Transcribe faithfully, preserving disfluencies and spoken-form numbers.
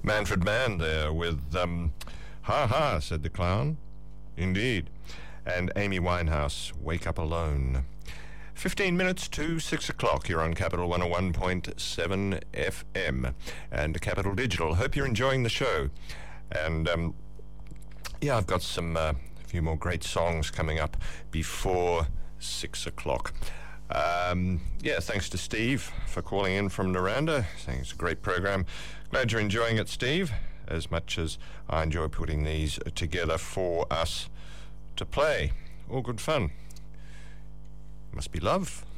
Manfred Mann there with um, Ha Ha, said the clown. Indeed. And Amy Winehouse, Wake Up Alone. Fifteen minutes to six o'clock. You're on Capital one oh one point seven F M and Capital Digital. Hope you're enjoying the show. And um, yeah, I've got some uh, a few more great songs coming up before six o'clock. Um, yeah, thanks to Steve for calling in from Naranda, saying it's a great program. Glad you're enjoying it, Steve, as much as I enjoy putting these together for us to play. All good fun. Must be love.